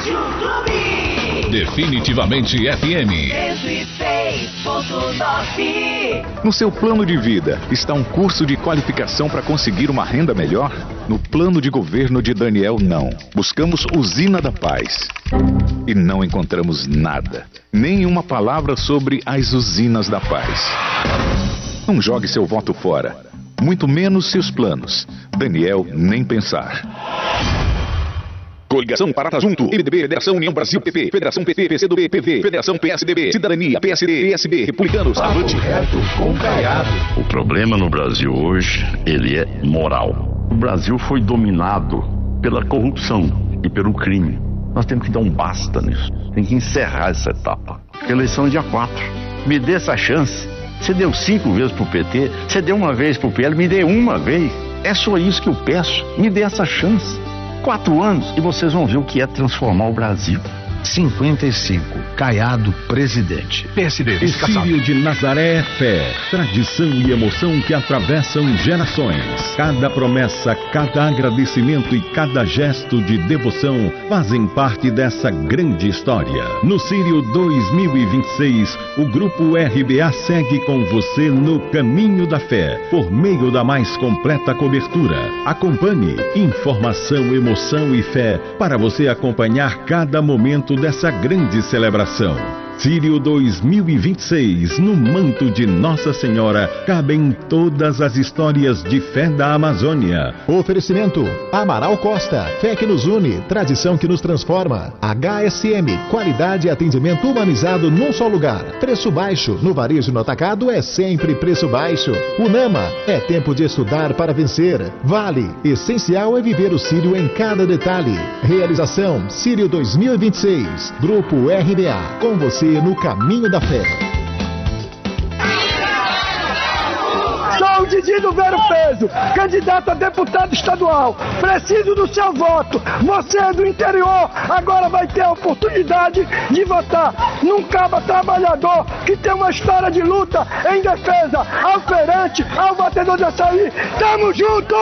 Rádio Clube. Definitivamente FM. 106.9. No seu plano de vida, está um curso de qualificação para conseguir uma renda melhor? No plano de governo de Daniel, não. Buscamos Usina da Paz. E não encontramos nada. Nenhuma palavra sobre as usinas da paz. Não jogue seu voto fora. Muito menos seus planos. Daniel, nem pensar. Coligação Parata Junto, MDB, Federação União Brasil, PP, Federação PT, PCdoB, PV, Federação PSDB, Cidadania, PSD, PSB, Republicanos, Avante. Reto com Caiado. O problema no Brasil hoje, ele é moral. O Brasil foi dominado pela corrupção e pelo crime. Nós temos que dar um basta nisso. Tem que encerrar essa etapa. Eleição dia 4. Me dê essa chance. Você deu 5 vezes pro PT, você deu uma vez pro PL, me dê uma vez. É só isso que eu peço. Me dê essa chance. 4 anos e vocês vão ver o que é transformar o Brasil. 55, Caiado, presidente. PSD. Círio de Nazaré é fé, tradição e emoção que atravessam gerações. Cada promessa, cada agradecimento e cada gesto de devoção fazem parte dessa grande história. No Círio 2026, o Grupo RBA segue com você no caminho da fé, por meio da mais completa cobertura. Acompanhe informação, emoção e fé para você acompanhar cada momento dessa grande celebração. Círio 2026, no manto de Nossa Senhora, cabem todas as histórias de fé da Amazônia. Oferecimento: Amaral Costa, fé que nos une, tradição que nos transforma. HSM, qualidade e atendimento humanizado num só lugar. Preço baixo, no varejo e no atacado é sempre preço baixo. Unama, é tempo de estudar para vencer. Vale, essencial é viver o Círio em cada detalhe. Realização: Círio 2026, Grupo RBA, com você no caminho da fé. Sou o Didi do Vero Peso, candidato a deputado estadual. Preciso do seu voto. Você é do interior, agora vai ter a oportunidade de votar num caba trabalhador que tem uma história de luta em defesa ao feirante, ao batedor de açaí. Tamo junto!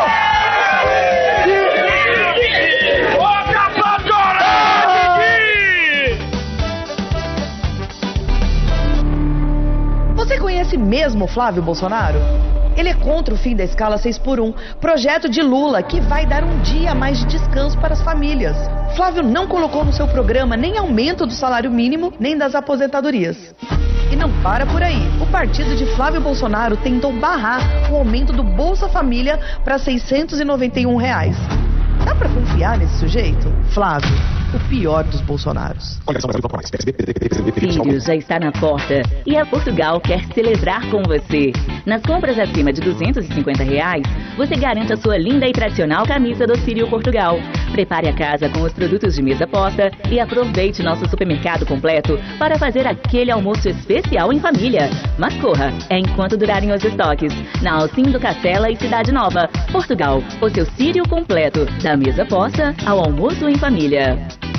Você conhece mesmo Flávio Bolsonaro? Ele é contra o fim da escala 6x1, projeto de Lula que vai dar um dia a mais de descanso para as famílias. Flávio não colocou no seu programa nem aumento do salário mínimo, nem das aposentadorias. E não para por aí. O partido de Flávio Bolsonaro tentou barrar o aumento do Bolsa Família para R$ 691. Dá pra confiar nesse sujeito? Flávio, o pior dos Bolsonaros. Círio já está na porta e a Portugal quer celebrar com você. Nas compras acima de R$250, você garante a sua linda e tradicional camisa do Círio Portugal. Prepare a casa com os produtos de mesa posta e aproveite nosso supermercado completo para fazer aquele almoço especial em família. Mas corra, é enquanto durarem os estoques. Na Alcindo Castela e Cidade Nova, Portugal, o seu Círio completo. Da mesa posta ao almoço em família.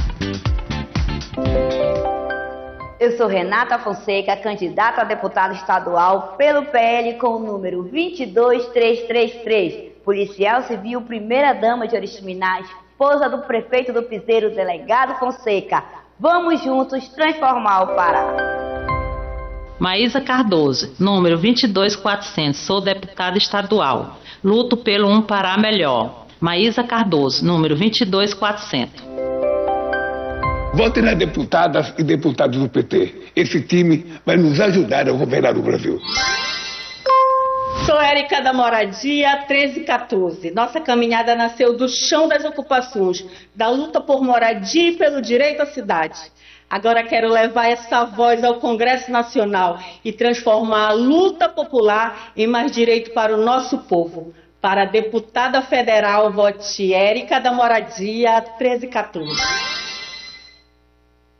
Eu sou Renata Fonseca, candidata a deputada estadual pelo PL com o número 22333. Policial civil, primeira-dama de Oriximiná, esposa do prefeito do Piseiro, delegado Fonseca. Vamos juntos transformar o Pará. Maísa Cardoso, número 22400, sou deputada estadual. Luto pelo Um Pará Melhor. Maísa Cardoso, número 22400. Vote nas deputadas e deputados do PT. Esse time vai nos ajudar a governar o Brasil. Sou Érica da Moradia 1314. Nossa caminhada nasceu do chão das ocupações, da luta por moradia e pelo direito à cidade. Agora quero levar essa voz ao Congresso Nacional e transformar a luta popular em mais direito para o nosso povo. Para a deputada federal, vote Érica da Moradia 1314.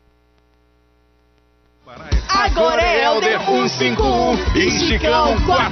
Agora é Helder 151 e Chicão 4.